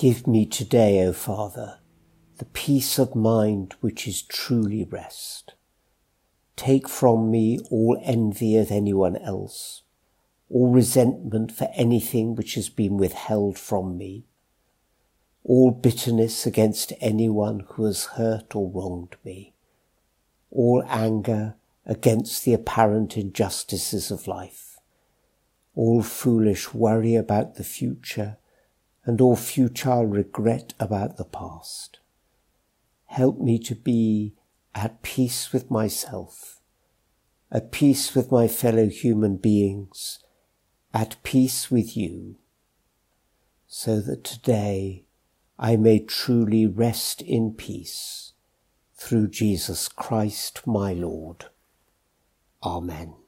Give me today, O Father, the peace of mind which is truly rest. Take from me all envy of anyone else, all resentment for anything which has been withheld from me, all bitterness against anyone who has hurt or wronged me, all anger against the apparent injustices of life, all foolish worry about the future, and all futile regret about the past. Help me to be at peace with myself, at peace with my fellow human beings, at peace with you, so that today I may truly rest in peace through Jesus Christ my Lord. Amen.